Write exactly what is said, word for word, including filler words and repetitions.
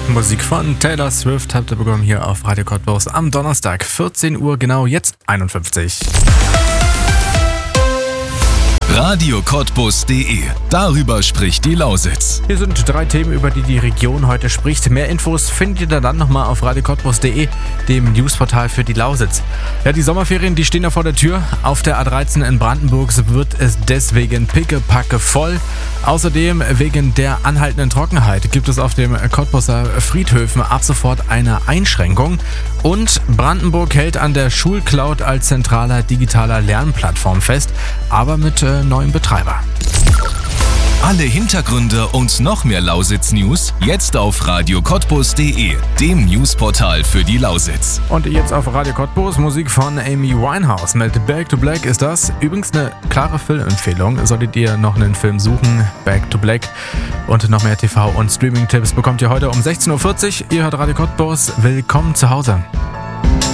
Musik von Taylor Swift habt ihr bekommen hier auf Radio Cottbus am Donnerstag, vierzehn Uhr, genau jetzt einundfünfzig. Radio Cottbus punkt de. Darüber spricht die Lausitz. Hier sind drei Themen, über die die Region heute spricht. Mehr Infos findet ihr dann nochmal auf Radio Cottbus punkt de, dem Newsportal für die Lausitz. Ja, die Sommerferien, die stehen ja vor der Tür. Auf der A dreizehn in Brandenburg wird es deswegen pickepacke voll. Außerdem wegen der anhaltenden Trockenheit gibt es auf dem Cottbuser Friedhöfen ab sofort eine Einschränkung. Und Brandenburg hält an der Schulcloud als zentraler digitaler Lernplattform fest, aber mit äh, neuem Betreiber. Alle Hintergründe und noch mehr Lausitz-News jetzt auf Radio Cottbus punkt de, dem Newsportal für die Lausitz. Und jetzt auf Radio Cottbus Musik von Amy Winehouse mit Back to Black ist das. Übrigens eine klare Filmempfehlung. Solltet ihr noch einen Film suchen, Back to Black und noch mehr T V- und Streaming-Tipps bekommt ihr heute um sechzehn Uhr vierzig. Ihr hört Radio Cottbus. Willkommen zu Hause.